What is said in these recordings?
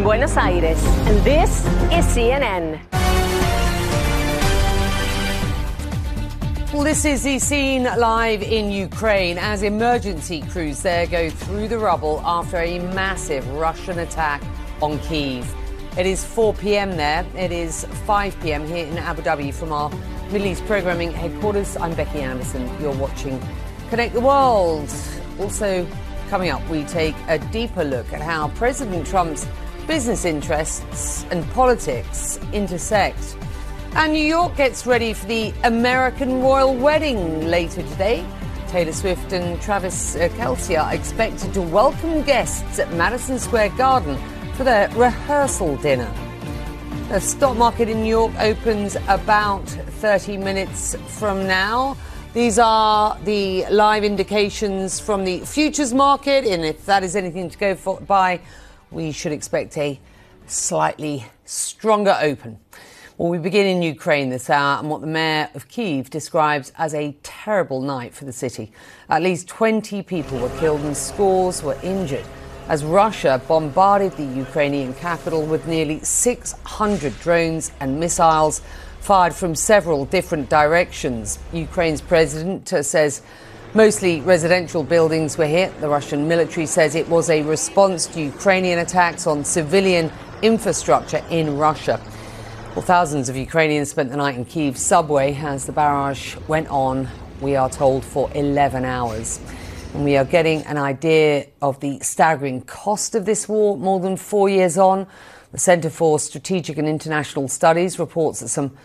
Buenos Aires, and this is CNN. Well, this is the scene live in Ukraine as emergency crews there go through the rubble after a massive Russian attack on Kyiv. It is 4 p.m. there. It is 5 p.m. here in Abu Dhabi from our Middle East programming headquarters. I'm Becky Anderson. You're watching Connect the World. Also coming up, we take a deeper look at how President Trump's business interests and politics intersect. And New York gets ready for the American royal wedding later today. Taylor Swift and Travis Kelce are expected to welcome guests at Madison Square Garden for their rehearsal dinner. The stock market in New York opens about 30 minutes from now. These are the live indications from the futures market, and if that is anything to go by, we should expect a slightly stronger open. Well, we begin in Ukraine this hour and what the mayor of Kyiv describes as a terrible night for the city. At least 20 people were killed and scores were injured as Russia bombarded the Ukrainian capital with nearly 600 drones and missiles fired from several different directions. Ukraine's president says mostly residential buildings were hit. The Russian military says it was a response to Ukrainian attacks on civilian infrastructure in Russia. Well, thousands of Ukrainians spent the night in Kyiv's subway as the barrage went on, we are told, for 11 hours. And we are getting an idea of the staggering cost of this war more than 4 years on. The Centre for Strategic and International Studies reports that some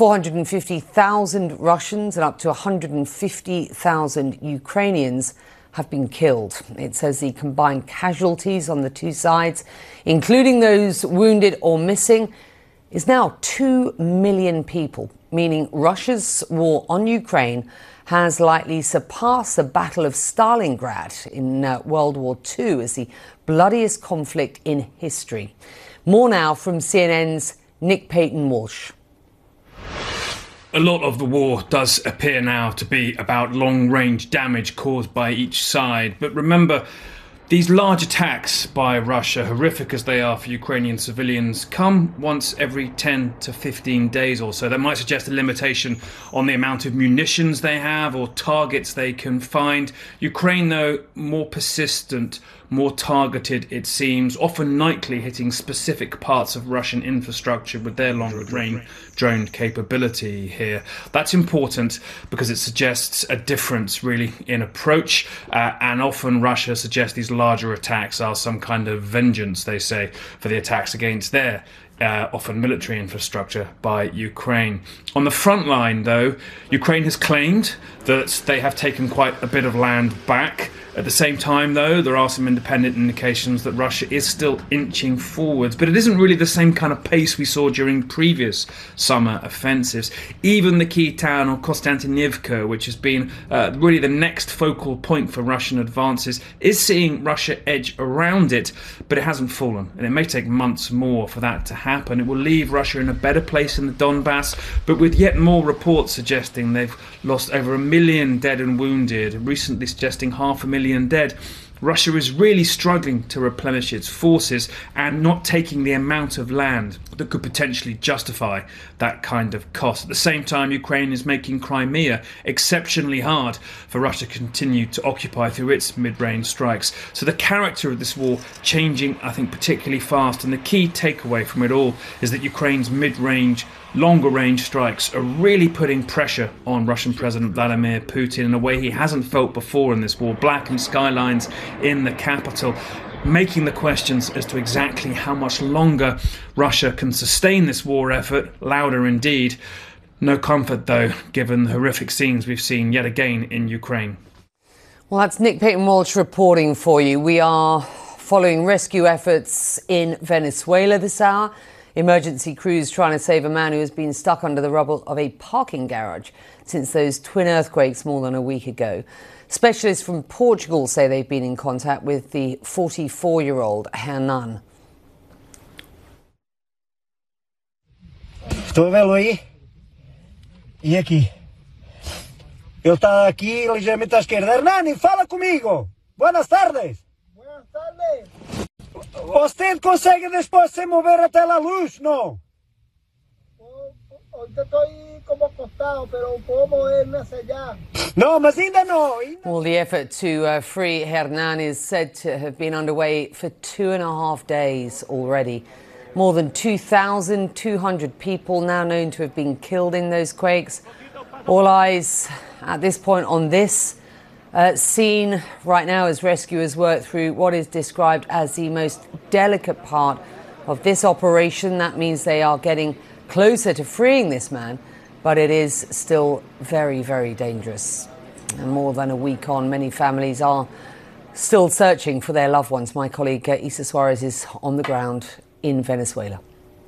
450,000 Russians and up to 150,000 Ukrainians have been killed. It says the combined casualties on the two sides, including those wounded or missing, is now 2 million people, meaning Russia's war on Ukraine has likely surpassed the Battle of Stalingrad in World War II as the bloodiest conflict in history. More now from CNN's Nick Payton-Walsh. A lot of the war does appear now to be about long-range damage caused by each side. But remember, these large attacks by Russia, horrific as they are for Ukrainian civilians, come once every 10 to 15 days or so. That might suggest a limitation on the amount of munitions they have or targets they can find. Ukraine, though, more persistent, more targeted, it seems, often nightly hitting specific parts of Russian infrastructure with their long-range drone capability here. That's important because it suggests a difference, really, in approach. And often Russia suggests these larger attacks are some kind of vengeance, they say, for the attacks against their often military infrastructure by Ukraine. On the front line, though, Ukraine has claimed that they have taken quite a bit of land back. At the same time, though, there are some independent indications that Russia is still inching forwards, but it isn't really the same kind of pace we saw during previous summer offensives. Even the key town of Konstantinivka, which has been really the next focal point for Russian advances, is seeing Russia edge around it, but it hasn't fallen, and it may take months more for that to happen. It will leave Russia in a better place in the Donbass, but with yet more reports suggesting they've lost over 1 million dead and wounded, recently suggesting 500,000 dead. Russia is really struggling to replenish its forces and not taking the amount of land that could potentially justify that kind of cost. At the same time, Ukraine is making Crimea exceptionally hard for Russia to continue to occupy through its mid-range strikes. So the character of this war changing, I think, particularly fast. And the key takeaway from it all is that Ukraine's mid-range, longer-range strikes are really putting pressure on Russian President Vladimir Putin in a way he hasn't felt before in this war. Blackened skylines in the capital, making the questions as to exactly how much longer Russia can sustain this war effort louder indeed. No comfort, though, given the horrific scenes we've seen yet again in Ukraine. Well, that's Nick Payton-Walsh reporting for you. We are following rescue efforts in Venezuela this hour. Emergency crews trying to save a man who has been stuck under the rubble of a parking garage since those twin earthquakes more than a week ago. Specialists from Portugal say they've been in contact with the 44-year-old Hernan. Estou a vê-lo aí? E aqui? Ele está aqui ligeiramente à esquerda. Hernani, fala comigo! Buenas tardes! Buenas tardes! Usted consegue después se mover hasta la luz, ¿no? Ahorita estoy como acostado, pero puedo moverme hacia allá. No, mas ainda no. Well, the effort to free Hernan is said to have been underway for 2.5 days already. More than 2,200 people now known to have been killed in those quakes. All eyes at this point on this scene right now as rescuers work through what is described as the most delicate part of this operation. That means they are getting closer to freeing this man, but it is still very, very dangerous. And more than a week on, many families are still searching for their loved ones. My colleague Isa Suarez is on the ground in Venezuela.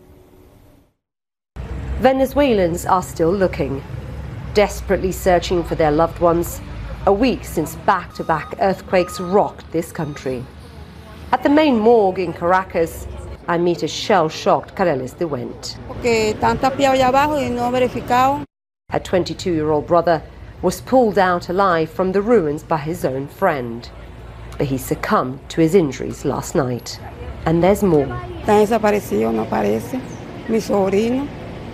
Venezuelans are still looking, desperately searching for their loved ones, a week since back-to-back earthquakes rocked this country. At the main morgue in Caracas, I meet a shell-shocked Careles de Went. Her 22-year-old brother was pulled out alive from the ruins by his own friend, but he succumbed to his injuries last night. And there's more. Están desaparecidos, no aparece. Mi sobrino,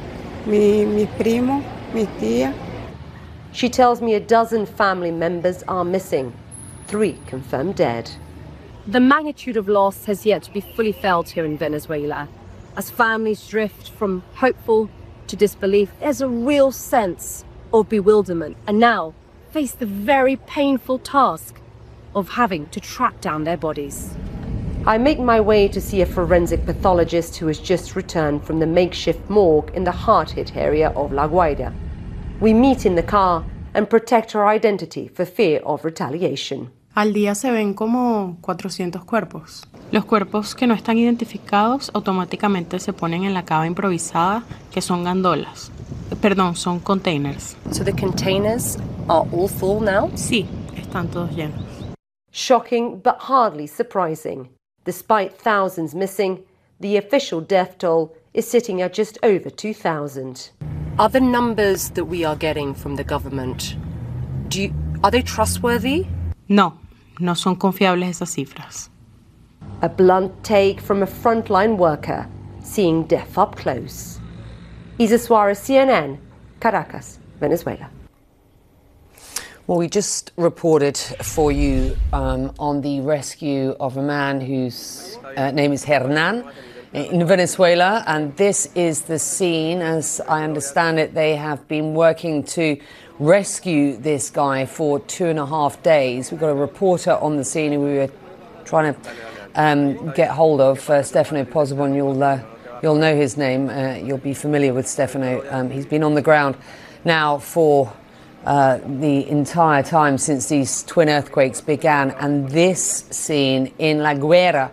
mi primo, mi tía. She tells me a dozen family members are missing, 3 confirmed dead. The magnitude of loss has yet to be fully felt here in Venezuela. As families drift from hopeful to disbelief, there's a real sense of bewilderment and now face the very painful task of having to track down their bodies. I make my way to see a forensic pathologist who has just returned from the makeshift morgue in the hard-hit area of La Guaira. We meet in the car and protect her identity for fear of retaliation. Al día se ven como 400 cuerpos. Los cuerpos que no están identificados automáticamente se ponen en la cava improvisada, que son gandolas. Perdón, son containers. So the containers are all full now? Sí, están todos llenos. Shocking but hardly surprising. Despite thousands missing, the official death toll is sitting at just over 2,000. Are the numbers that we are getting from the government, are they trustworthy? No, no son confiables esas cifras. A blunt take from a frontline worker seeing death up close. Isa Suarez, CNN, Caracas, Venezuela. Well, we just reported for you on the rescue of a man whose name is Hernan in Venezuela, and this is the scene. As I understand it, they have been working to rescue this guy for 2.5 days. We've got a reporter on the scene who we were trying to get hold of, Stefano Pozzebon. You'll know his name. You'll be familiar with Stefano. He's been on the ground now for the entire time since these twin earthquakes began, and this scene in La Guaira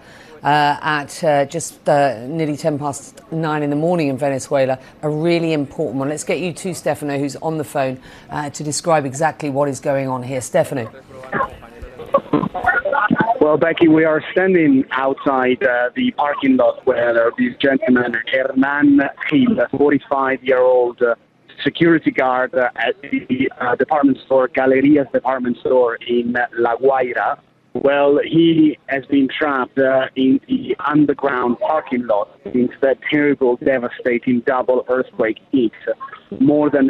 at just nearly 9:10 in the morning in Venezuela, a really important one. Let's get you to Stefano, who's on the phone, to describe exactly what is going on here. Stefano. Well, Becky, we are standing outside the parking lot where this gentleman, Hernan Gil, a 45-year-old security guard at the department store, Galerias department store in La Guaira. Well, he has been trapped in the underground parking lot since that terrible, devastating double earthquake hit more than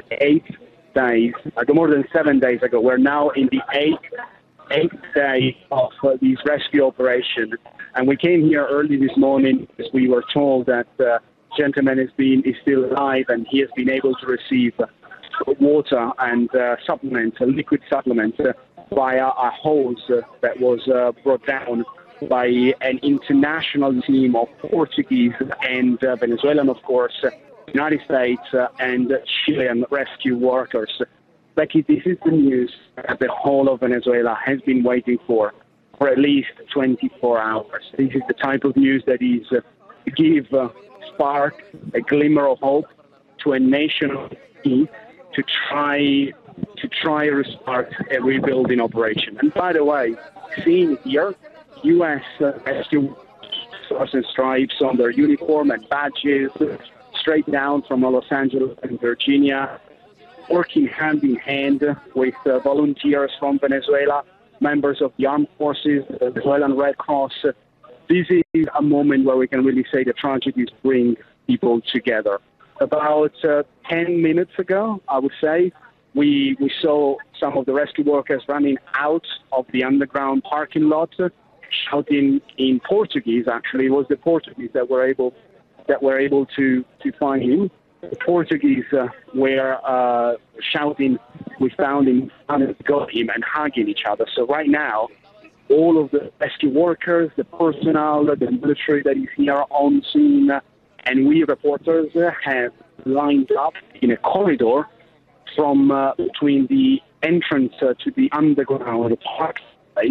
7 days ago. We're now in the eighth day of this rescue operation, and we came here early this morning because we were told that the gentleman is still alive and he has been able to receive water and supplements, liquid supplements, via a hose that was brought down by an international team of Portuguese and Venezuelan, of course, United States and Chilean rescue workers. Becky, this is the news that the whole of Venezuela has been waiting for at least 24 hours. This is the type of news that is spark a glimmer of hope to a nation to try to restart a rebuilding operation. And by the way, seen here, U.S. rescue stars and stripes on their uniform and badges, straight down from Los Angeles and Virginia, working hand in hand with volunteers from Venezuela, members of the armed forces, the Venezuelan Red Cross, this is a moment where we can really say the tragedies bring people together. About 10 minutes ago, I would say, we saw some of the rescue workers running out of the underground parking lot, shouting in Portuguese. Actually, it was the Portuguese that were able to find him. The Portuguese were shouting, "We found him, got him," and hugging each other. So right now, all of the rescue workers, the personnel, the military that is here on scene, and we reporters have lined up in a corridor from between the entrance to the underground park place.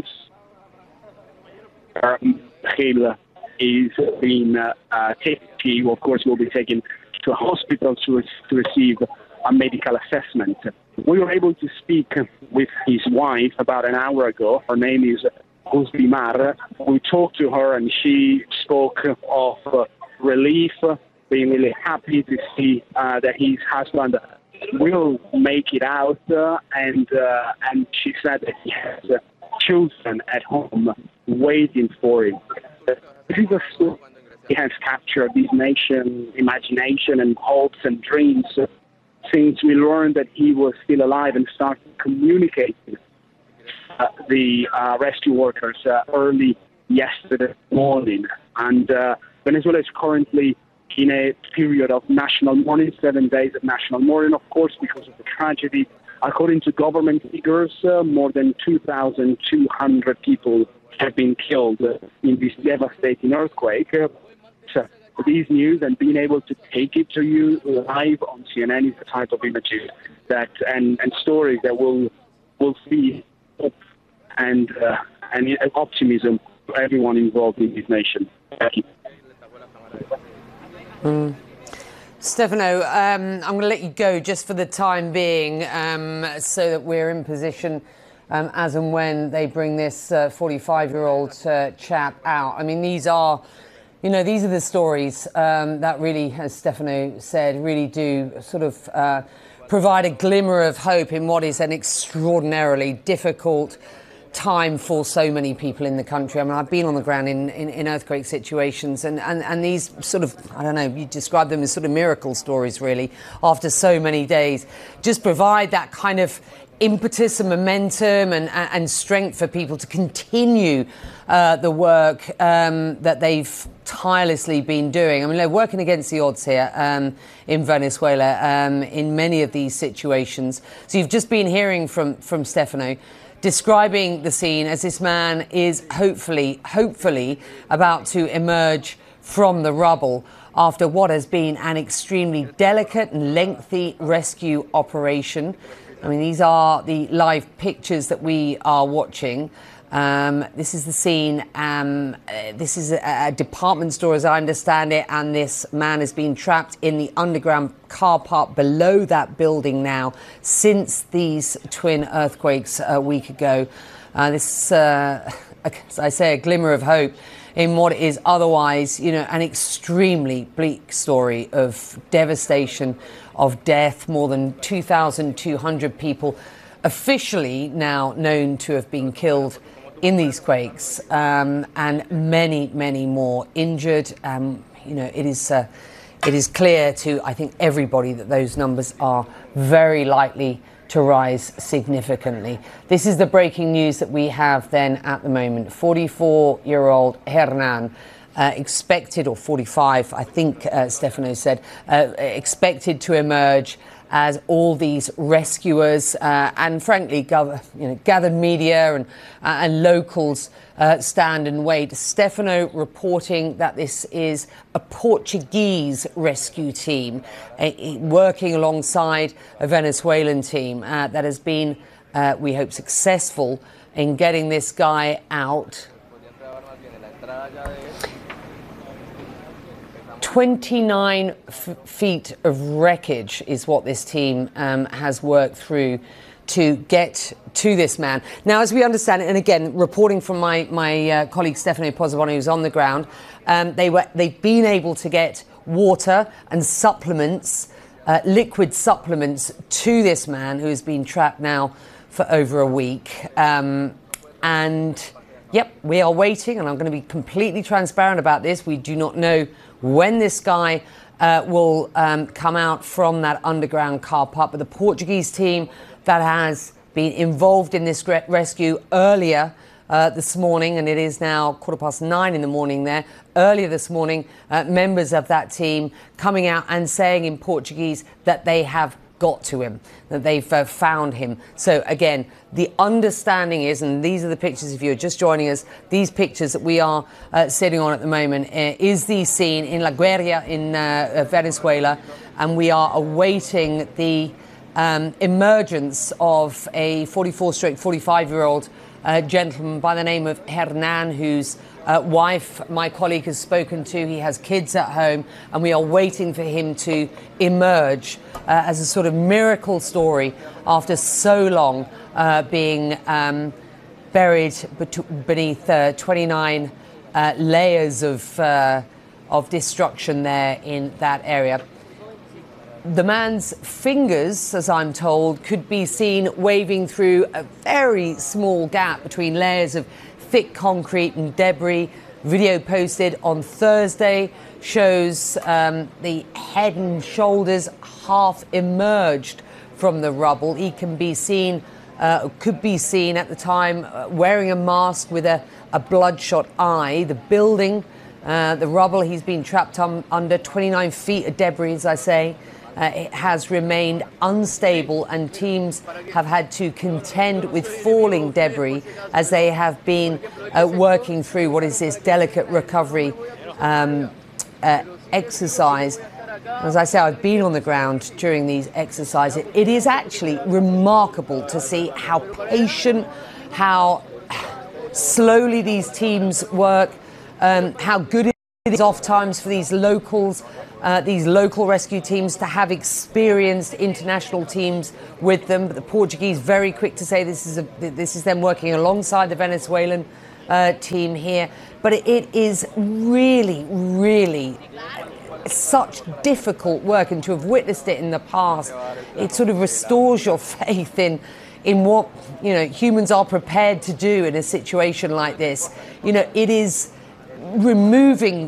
Michiel is being taken. He, of course, will be taken to a hospital to receive a medical assessment. We were able to speak with his wife about an hour ago. Her name is Guzmar. We talked to her, and she spoke of relief, being really happy to see that his husband will make it out, and she said that he has children at home waiting for him. This is a story. He has captured this nation's imagination and hopes and dreams since we learned that he was still alive and started communicating the rescue workers early yesterday morning. And Venezuela is currently in a period of national mourning, 7 days of national mourning, of course, because of the tragedy. According to government figures, more than 2,200 people have been killed in this devastating earthquake. So these news and being able to take it to you live on CNN is the type of images that and stories that will see hope and optimism for everyone involved in this nation. Thank you. Stefano, I'm going to let you go just for the time being, so that we're in position as and when they bring this 45-year-old chap out. I mean, these are the stories that really, as Stefano said, really do sort of provide a glimmer of hope in what is an extraordinarily difficult time for so many people in the country. I mean, I've been on the ground in earthquake situations, and these sort of, I don't know, you describe them as sort of miracle stories, really, after so many days, just provide that kind of impetus and momentum and strength for people to continue the work that they've tirelessly been doing. I mean, they're working against the odds here in Venezuela in many of these situations. So you've just been hearing from Stefano, describing the scene as this man is hopefully about to emerge from the rubble after what has been an extremely delicate and lengthy rescue operation. I mean, these are the live pictures that we are watching. This is the scene. This is a department store, as I understand it, and this man has been trapped in the underground car park below that building now since these twin earthquakes a week ago. This, as I say, a glimmer of hope in what is otherwise, an extremely bleak story of devastation, of death. More than 2,200 people officially now known to have been killed in these quakes, and many, many more injured. It is clear to, I think, everybody that those numbers are very likely to rise significantly. This is the breaking news that we have then at the moment. 44-year-old Hernan, expected, or 45, I think Stefano said, expected to emerge as all these rescuers and, frankly, gathered media and locals stand and wait. Stefano reporting that this is a Portuguese rescue team working alongside a Venezuelan team that has been, we hope, successful in getting this guy out. 29 feet of wreckage is what this team has worked through to get to this man. Now, as we understand it, and again, reporting from my colleague Stefano Pozzoboni, who's on the ground, they've been able to get water and supplements, liquid supplements, to this man who has been trapped now for over a week. And Yep, we are waiting, and I'm going to be completely transparent about this. We do not know when this guy will come out from that underground car park, but the Portuguese team that has been involved in this rescue earlier this morning, and it is now 9:15 in the morning there. Earlier this morning, members of that team coming out and saying in Portuguese that they have got to him, that they've found him. So again, the understanding is, and these are the pictures if you're just joining us, these pictures that we are sitting on at the moment is the scene in La Guaira in Venezuela, and we are awaiting the emergence of a 44-45-year-old gentleman by the name of Hernan, whose wife my colleague has spoken to. He has kids at home, and we are waiting for him to emerge as a sort of miracle story after so long being buried beneath 29 layers of destruction there in that area. The man's fingers, as I'm told, could be seen waving through a very small gap between layers of thick concrete and debris. Video posted on Thursday shows the head and shoulders half emerged from the rubble. He can be seen, could be seen at the time, wearing a mask with a bloodshot eye. The building, the rubble he's been trapped under, 29 feet of debris, as I say. It has remained unstable, and teams have had to contend with falling debris as they have been working through what is this delicate recovery exercise. As I say, I've been on the ground during these exercises. It is actually remarkable to see how patient, how slowly these teams work, how good it is oftentimes for these locals. These local rescue teams to have experienced international teams with them. But the Portuguese very quick to say this is them working alongside the Venezuelan team here. But it is really, really such difficult work, and to have witnessed it in the past, it sort of restores your faith in what humans are prepared to do in a situation like this. It is removing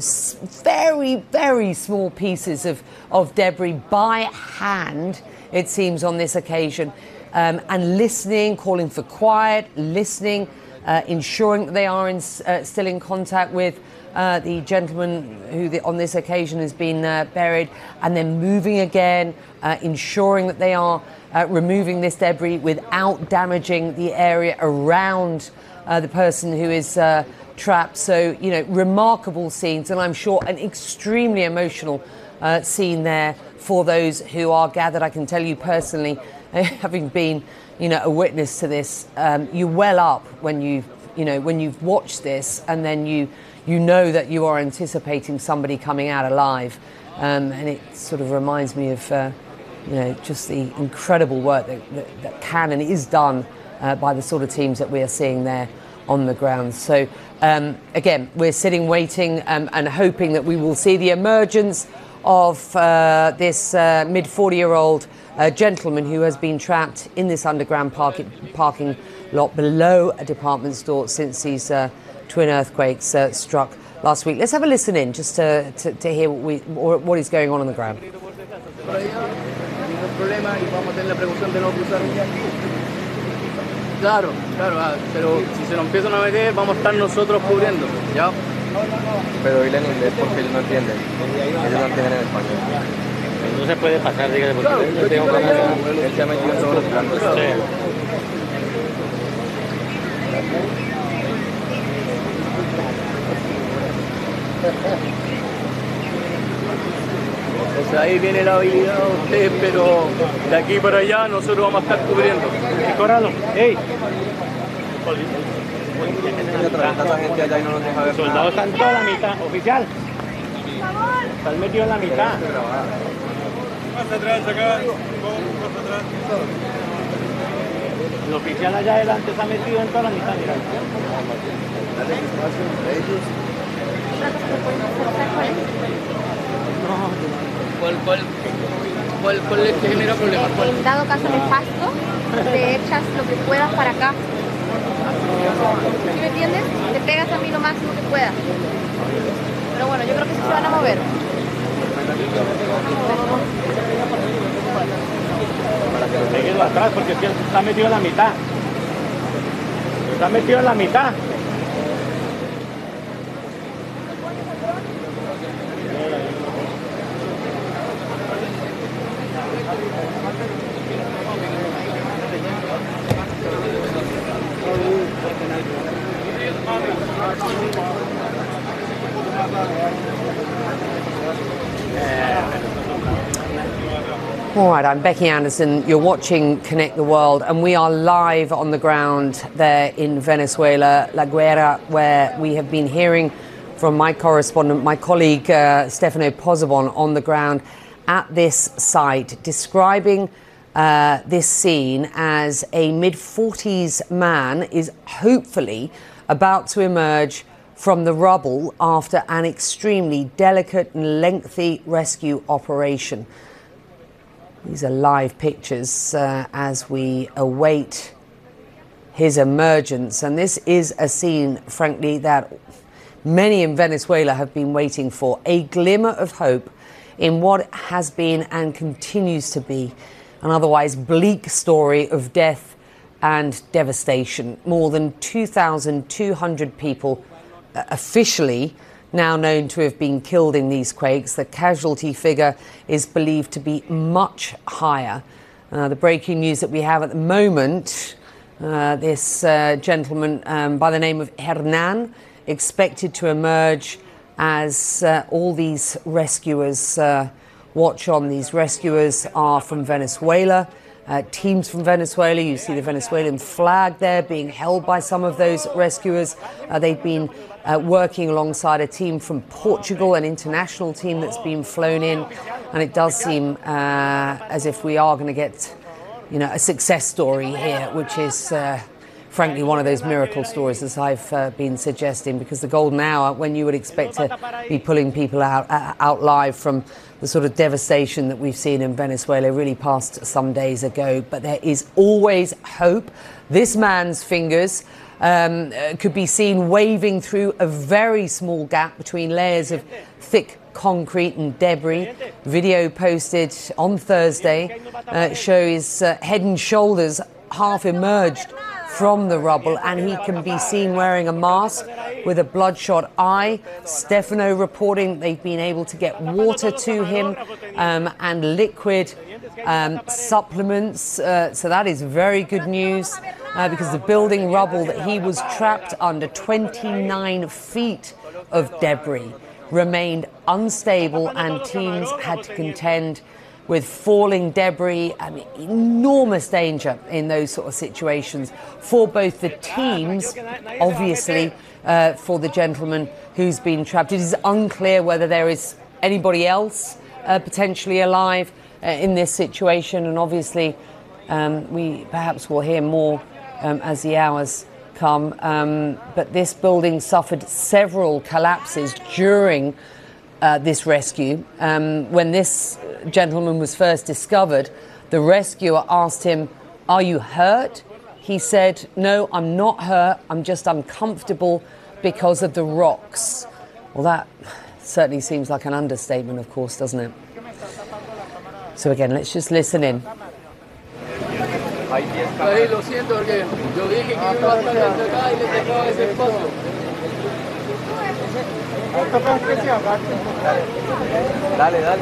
very, very small pieces of debris by hand, it seems, on this occasion, and listening, calling for quiet, listening, ensuring that they are still in contact with the gentleman who on this occasion has been buried, and then moving again, ensuring that they are removing this debris without damaging the area around the person who is trapped. So, remarkable scenes, and I'm sure an extremely emotional scene there for those who are gathered. I can tell you personally, having been, a witness to this, you well up when you've watched this, and then you know that you are anticipating somebody coming out alive, and it sort of reminds me of just the incredible work that can and is done by the sort of teams that we are seeing there on the ground. So again, we're sitting waiting and hoping that we will see the emergence of this mid-40-year-old gentleman who has been trapped in this underground parking lot below a department store since these twin earthquakes struck last week. Let's have a listen in just to hear what is going on the ground. Claro, pero si se nos empiezan a meter, vamos a estar nosotros cubriendo, ¿ya? Pero dile en inglés porque ellos no entienden. Ellos no entienden en español. No se puede pasar, dígale, porque claro, yo tengo que él se ha metido en todos los planos. O sea, ahí viene la habilidad de ustedes, pero de aquí para allá nosotros vamos a estar cubriendo. Corralo, ¡ey! Los soldados están toda la mitad, oficial. Están metidos en la mitad. Más atrás, acá. Más atrás. El oficial allá adelante está metido en toda la mitad, mira. ¿Cuál es que genera problemas? En dado caso nefasto, te echas lo que puedas para acá. ¿Sí me entiendes? Te pegas a mí lo máximo que puedas. Pero bueno, yo creo que sí se van a mover. Para que lo pegues atrás, porque está metido en la mitad. Está metido en la mitad. All right, I'm Becky Anderson. You're watching Connect the World, and we are live on the ground there in Venezuela, La Guaira, where we have been hearing from my correspondent, my colleague Stefano Pozzebon, on the ground at this site, describing this scene as a mid-40s man is hopefully about to emerge from the rubble after an extremely delicate and lengthy rescue operation. These are live pictures as we await his emergence. And this is a scene, frankly, that many in Venezuela have been waiting for. A glimmer of hope in what has been and continues to be an otherwise bleak story of death and devastation. More than 2,200 people officially now known to have been killed in these quakes. The casualty figure is believed to be much higher. The breaking news that we have at the moment, this gentleman by the name of Hernan, expected to emerge as all these rescuers watch on. These rescuers are from Venezuela, teams from Venezuela. You see the Venezuelan flag there being held by some of those rescuers. They've been working alongside a team from Portugal, an international team that's been flown in, and it does seem as if we are going to get, a success story here, which is frankly one of those miracle stories, as I've been suggesting, because the golden hour when you would expect to be pulling people out live from the sort of devastation that we've seen in Venezuela really passed some days ago. But there is always hope. This man's fingers could be seen waving through a very small gap between layers of thick concrete and debris. Video posted on Thursday shows head and shoulders half emerged from the rubble, and he can be seen wearing a mask with a bloodshot eye. Stefano reporting they've been able to get water to him and liquid supplements. So that is very good news because the building rubble that he was trapped under, 29 feet of debris, remained unstable, and teams had to contend with falling debris. Enormous danger in those sort of situations for both the teams, obviously for the gentleman who's been trapped. It is unclear whether there is anybody else potentially alive in this situation, and obviously we perhaps will hear more as the hours come. But this building suffered several collapses during this rescue. When this gentleman was first discovered, the rescuer asked him, "Are you hurt?" He said, "No, I'm not hurt. I'm just uncomfortable because of the rocks." Well, that certainly seems like an understatement, of course, doesn't it? So again, let's just listen in. Lo siento porque yo dije que iba a estar acá y le tocaba ese espacio. Dale, dale.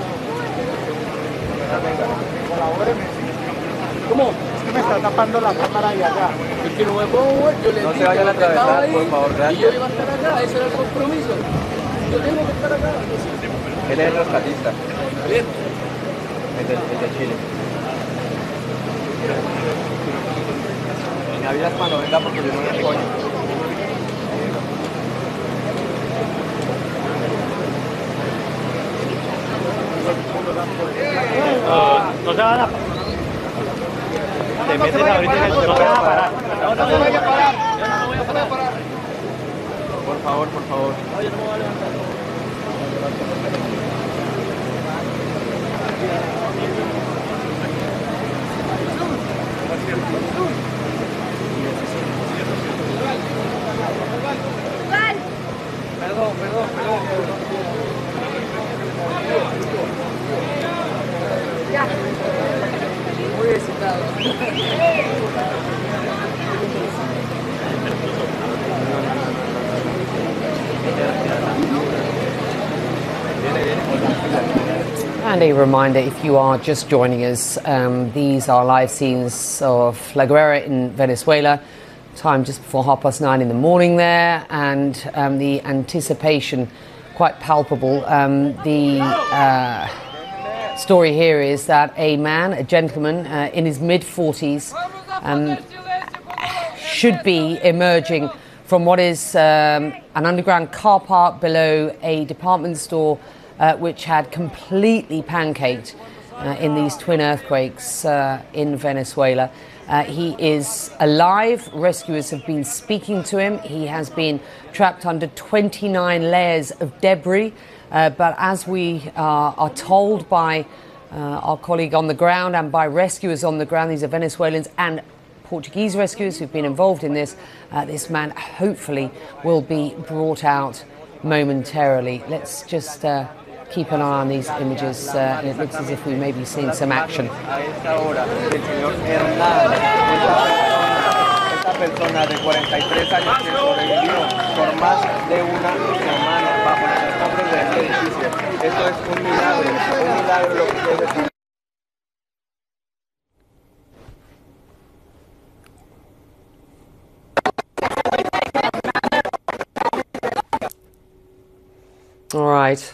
¿Cómo? Es que me está tapando la cámara de allá. Es que no me puedo mover, yo le dije que vayan a atravesar, por favor, gracias. Y yo iba a estar acá, ese era el compromiso. Yo tengo que estar acá. Él es el rescatista. Bien. El de Chile. Me avisas cuando venga porque yo no me coño. No se van a... Te metes ahorita en el... No se van a parar. No me voy a parar. Yo no me voy a parar. Por favor, por favor. No, yo no me voy a levantar. And a reminder, if you are just joining us, these are live scenes of La Guaira in Venezuela. Time just before 9:30 in the morning there, and the anticipation quite palpable. The story here is that a man, a gentleman in his mid-40s, should be emerging from what is an underground car park below a department store which had completely pancaked in these twin earthquakes in Venezuela. He is alive. Rescuers have been speaking to him. He has been trapped under 29 layers of debris. But as we are told by our colleague on the ground and by rescuers on the ground, these are Venezuelans and Portuguese rescuers who've been involved in this, this man hopefully will be brought out momentarily. Let's just keep an eye on these images. It looks as if we may be seeing some action. Esta persona de 43 años que sobrevivió por más de una semana bajo los escombros de este edificio. Esto es un milagro lo que ustedes. All right.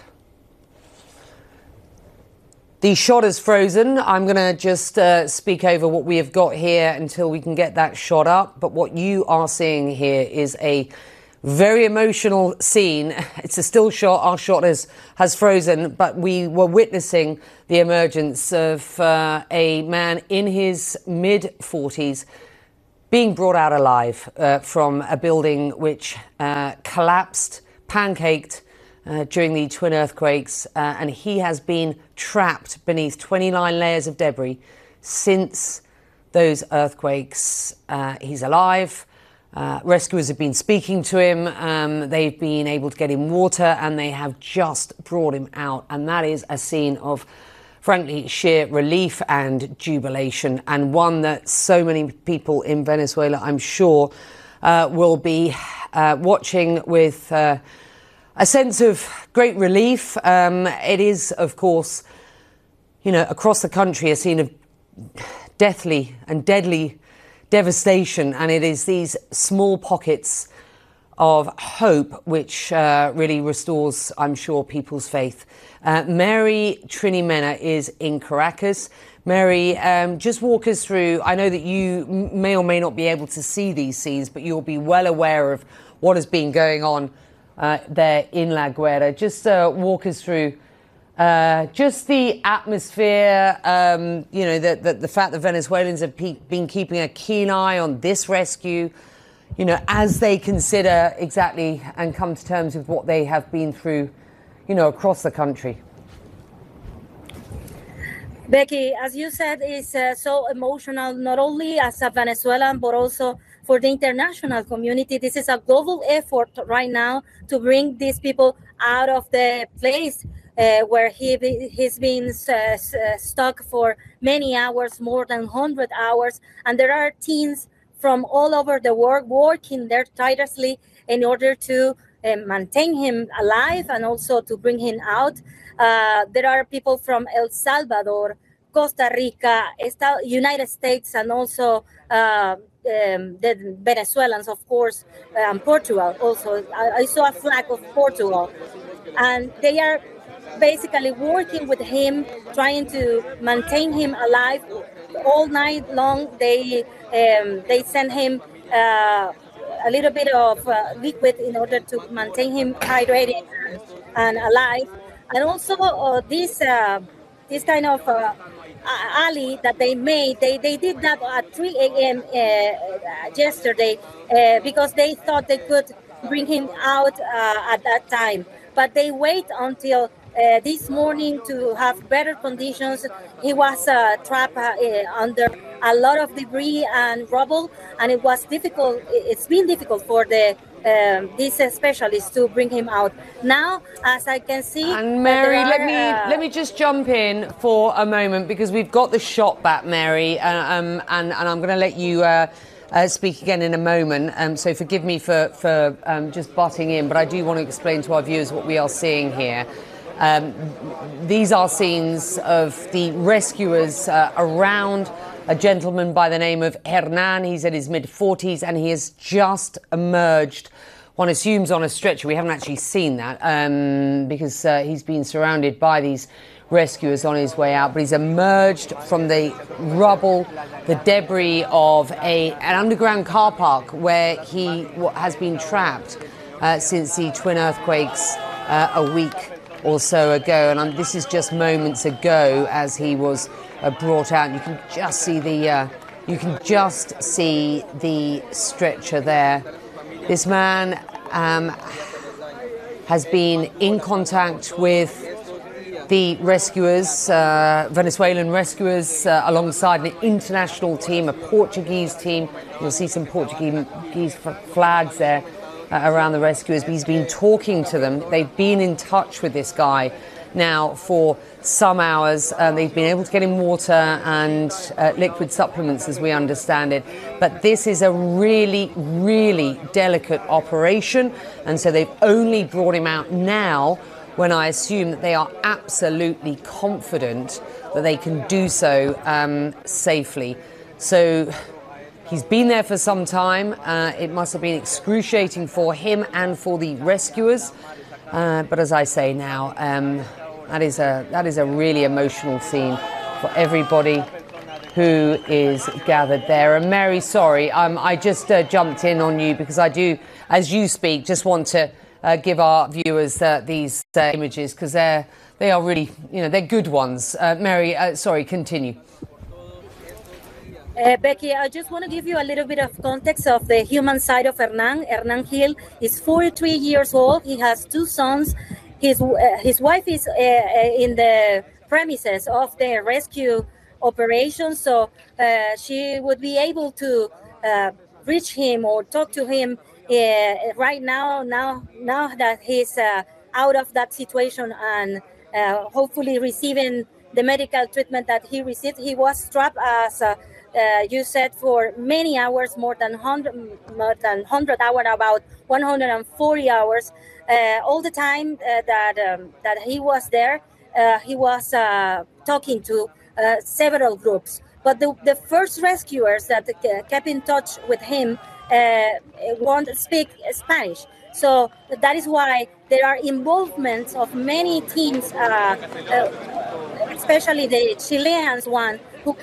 The shot is frozen. I'm going to just speak over what we have got here until we can get that shot up. But what you are seeing here is a very emotional scene. It's a still shot. Our shot has frozen, but we were witnessing the emergence of a man in his mid-40s being brought out alive from a building which collapsed, pancaked, during the twin earthquakes, and he has been trapped beneath 29 layers of debris since those earthquakes. He's alive. Rescuers have been speaking to him. They've been able to get him water, and they have just brought him out. And that is a scene of, frankly, sheer relief and jubilation, and one that so many people in Venezuela, I'm sure, will be watching with a sense of great relief. It is, of course, you know, across the country, a scene of deathly and deadly devastation. And it is these small pockets of hope which really restores, I'm sure, people's faith. Mary Trinimena is in Caracas. Mary, just walk us through. I know that you may or may not be able to see these scenes, but you'll be well aware of what has been going on there in La Guaira. Just walk us through just the atmosphere, you know, the fact that Venezuelans have been keeping a keen eye on this rescue, you know, as they consider exactly and come to terms with what they have been through, you know, across the country. Becky, as you said, it's so emotional, not only as a Venezuelan, but also for the international community. This is a global effort right now to bring these people out of the place where he's been stuck for many hours, more than 100 hours. And there are teams from all over the world working there tirelessly in order to maintain him alive and also to bring him out. There are people from El Salvador, Costa Rica, United States, and also the Venezuelans, of course, and Portugal also. I saw a flag of Portugal. And they are basically working with him, trying to maintain him alive. All night long, they send him a little bit of liquid in order to maintain him hydrated and alive. And also this kind of alley that they made, they did that at 3 a.m. Yesterday because they thought they could bring him out at that time. But they wait until this morning to have better conditions. He was trapped under a lot of debris and rubble, and it was difficult. It's been difficult for these specialists to bring him out. Now, as I can see, and Mary, let me just jump in for a moment because we've got the shot back, Mary, and I'm going to let you speak again in a moment. So forgive me for just butting in, but I do want to explain to our viewers what we are seeing here. These are scenes of the rescuers around a gentleman by the name of Hernan. He's in his mid-40s and he has just emerged, one assumes on a stretcher. We haven't actually seen that because he's been surrounded by these rescuers on his way out, but he's emerged from the rubble, the debris of an underground car park where he has been trapped since the twin earthquakes a week or so ago. And this is just moments ago as he was brought out. You can just see the stretcher there. This man has been in contact with the rescuers, Venezuelan rescuers, alongside an international team, a Portuguese team. You'll see some Portuguese flags there around the rescuers. He's been talking to them. They've been in touch with this guy now for some hours. They've been able to get him water and liquid supplements, as we understand it. But this is a really, really delicate operation. And so they've only brought him out now, when I assume that they are absolutely confident that they can do so safely. So he's been there for some time. It must have been excruciating for him and for the rescuers. But as I say now, that is a really emotional scene for everybody who is gathered there. And Mary, sorry, I just jumped in on you because I do, as you speak, just want to give our viewers these images because they are really, they're good ones. Mary, sorry, continue. Becky, I just want to give you a little bit of context of the human side of Hernan. Hernan Gil is 43 years old. He has 2 sons. His wife is in the premises of the rescue operation, so she would be able to reach him or talk to him right now that he's out of that situation and hopefully receiving the medical treatment that he received. He was trapped, as you said, for many hours, more than 100 hours, about 140 hours. All the time that he was there, he was talking to several groups. But the first rescuers that kept in touch with him won't speak Spanish. So that is why there are involvements of many teams, especially the Chileans one, who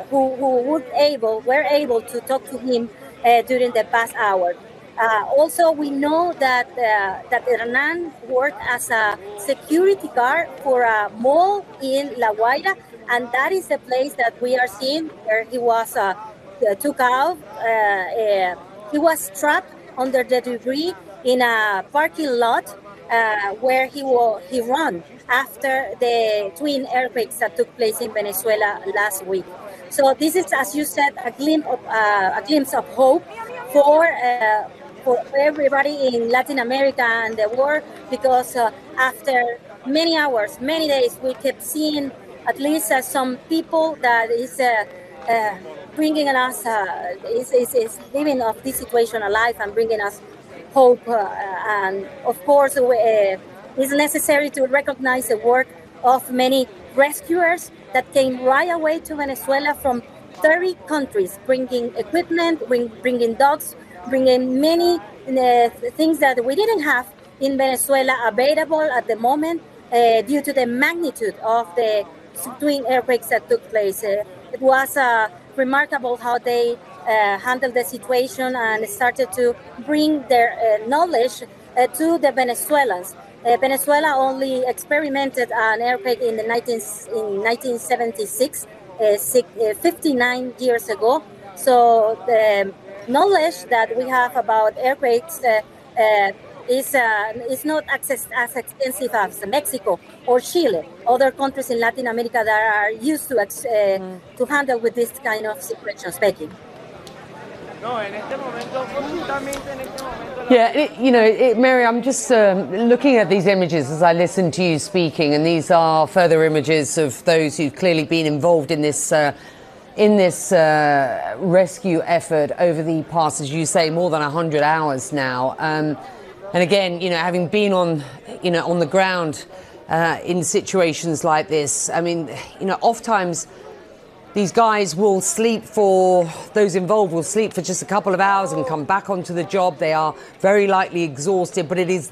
were able to talk to him during the past hour. Also, we know that Hernan worked as a security guard for a mall in La Guaira, and that is the place that we are seeing where he was took out. He was trapped under the debris in a parking lot where he ran after the twin earthquakes that took place in Venezuela last week. So this is, as you said, a glimpse of hope for everybody in Latin America and the world, because after many hours, many days, we kept seeing at least some people that is bringing us, is living of this situation alive and bringing us hope. And of course, it's necessary to recognize the work of many rescuers that came right away to Venezuela from 30 countries, bringing equipment, bringing dogs, bringing many things that we didn't have in Venezuela available at the moment due to the magnitude of the twin earthquakes that took place. It was remarkable how they handled the situation and started to bring their knowledge to the Venezuelans. Venezuela only experimented an earthquake in 1976, 59 years ago. So the knowledge that we have about earthquakes is not as extensive as Mexico or Chile, other countries in Latin America that are used to handle with this kind of situations. Becky. Yeah, Mary, I'm just looking at these images as I listen to you speaking, and these are further images of those who've clearly been involved in this rescue effort over the past, as you say, more than 100 hours now. And again, having been on the ground in situations like this. I mean, oftentimes these guys will sleep those involved will sleep for just a couple of hours and come back onto the job. They are very likely exhausted, but it is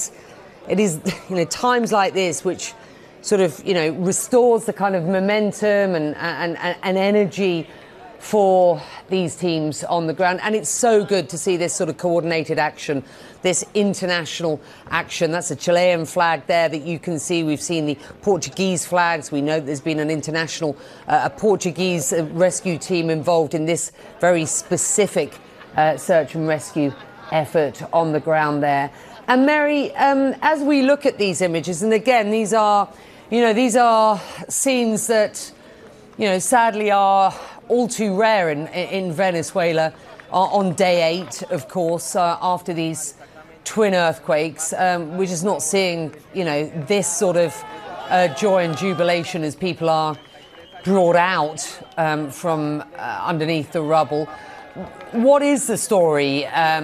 times like this which sort of, restores the kind of momentum and energy for these teams on the ground. And it's so good to see this sort of coordinated action, this international action. That's a Chilean flag there that you can see. We've seen the Portuguese flags. We know there's been an international, a Portuguese rescue team involved in this very specific search and rescue effort on the ground there. And Mary, as we look at these images, and again, these are scenes that, sadly are all too rare in Venezuela on day 8, of course, after these twin earthquakes. We're just not seeing, this sort of joy and jubilation as people are brought out from underneath the rubble. What is the story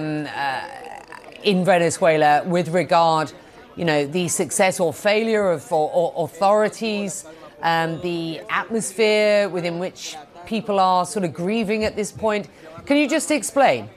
in Venezuela with regard, the success or failure of authorities, the atmosphere within which people are sort of grieving at this point? Can you just explain?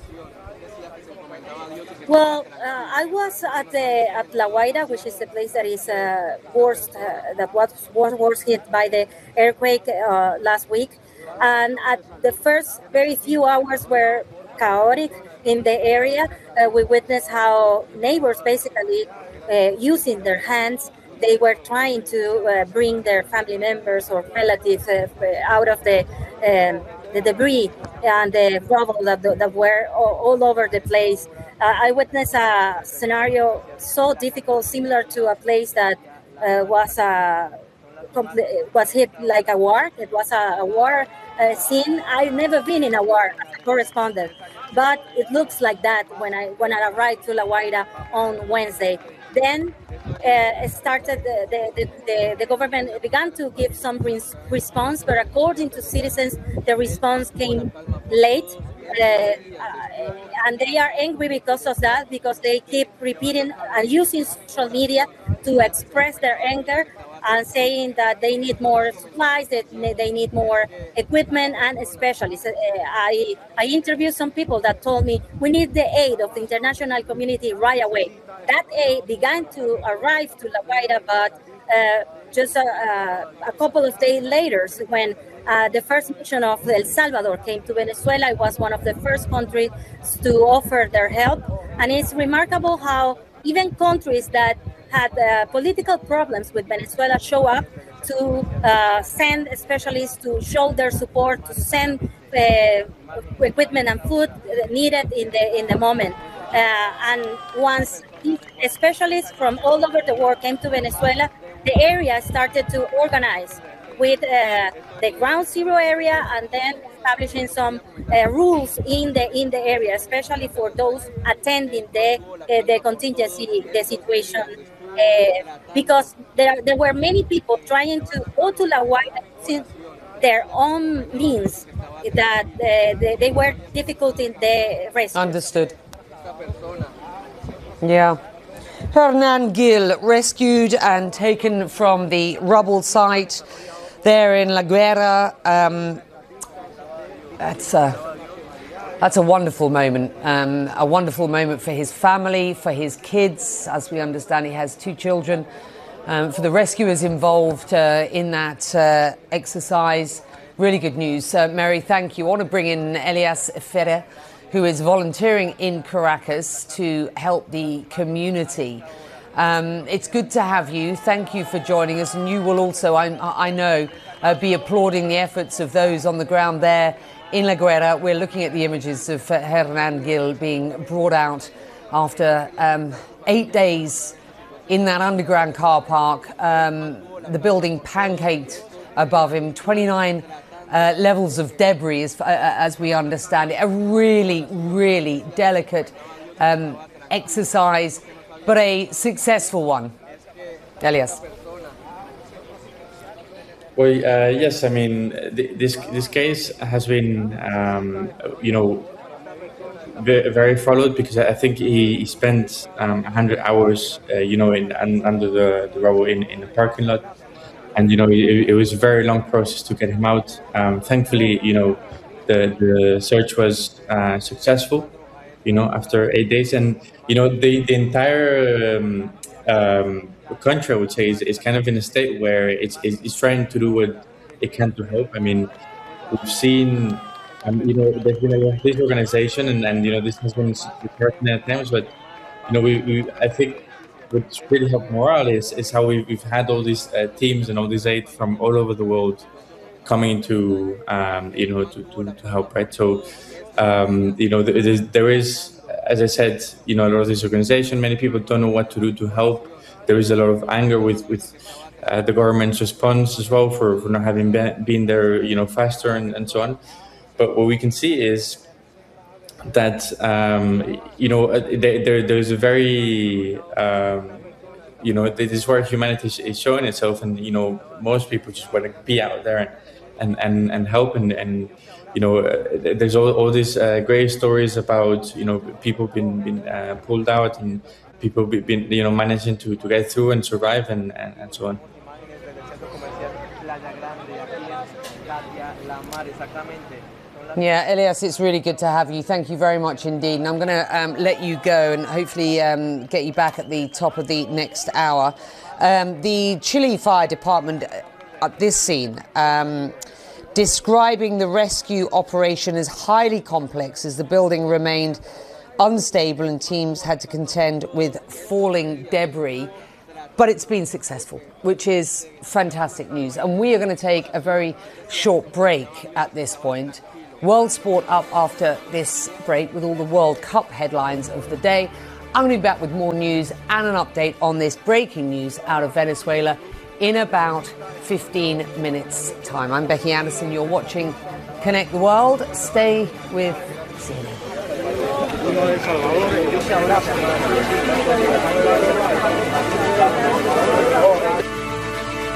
Well, I was at La Guaira, which is the place that is worst hit by the earthquake last week, and at the first very few hours were chaotic in the area. We witnessed how neighbors basically using their hands, they were trying to bring their family members or relatives out of the debris and the rubble that were all over the place. I witnessed a scenario so difficult, similar to a place that was hit like a war. It was a war scene. I've never been in a war as a correspondent, but it looks like that when I arrived to La Guaira on Wednesday. Then started the government began to give some response, but according to citizens, the response came late, and they are angry because of that, because they keep repeating and using social media to express their anger and saying that they need more supplies, that they need more equipment and specialists. I interviewed some people that told me we need the aid of the international community right away. That aid began to arrive to La Guaira, but just a couple of days later, when the first mission of El Salvador came to Venezuela, it was one of the first countries to offer their help. And it's remarkable how even countries that had political problems with Venezuela show up to send specialists to show their support, to send equipment and food needed in the moment. And once specialists from all over the world came to Venezuela, the area started to organize with the ground zero area, and then establishing some rules in the area, especially for those attending the contingency, the situation, because there were many people trying to go to La Guaira using their own means that they were difficult in the rescue. Understood. Yeah. Hernan Gil, rescued and taken from the rubble site there in La Guaira. That's a wonderful moment. A wonderful moment for his family, for his kids. As we understand, he has 2 children. For the rescuers involved in that exercise, really good news. Mary, thank you. I want to bring in Elias Ferrer, who is volunteering in Caracas to help the community. It's good to have you. Thank you for joining us. And you will also, I know, be applauding the efforts of those on the ground there in La Guaira. We're looking at the images of Hernan Gil being brought out after 8 days in that underground car park. The building pancaked above him, 29 levels of debris, as we understand it. A really, really delicate exercise, but a successful one. Elias. Well, yes, I mean, this case has been, very followed, because I think he spent 100 hours, under the rubble in the parking lot, and it was a very long process to get him out. Thankfully, the search was successful. After 8 days, and the entire country, I would say, is kind of in a state where it's trying to do what it can to help. I mean, we've seen. There's been a disorganization, and this has been supporting at times. But I think what's really helped morale is how we've had all these teams and all these aid from all over the world coming to to help, right? So there is, as I said, a lot of disorganization. Many people don't know what to do to help. There is a lot of anger with the government's response as well for not having been there, faster and so on. But what we can see is that there's a very this is where humanity is showing itself, and most people just want to be out there and help, and there's all these great stories about people being pulled out, and people been managing to get through and survive and so on. Yeah, Elias, it's really good to have you. Thank you very much indeed. And I'm going to let you go and hopefully get you back at the top of the next hour. The Chile Fire Department at this scene describing the rescue operation as highly complex as the building remained unstable and teams had to contend with falling debris. But it's been successful, which is fantastic news. And we are going to take a very short break at this point. World Sport up after this break with all the World Cup headlines of the day. I'm going to be back with more news and an update on this breaking news out of Venezuela in about 15 minutes' time. I'm Becky Anderson. You're watching Connect the World. Stay with CNN. Oh.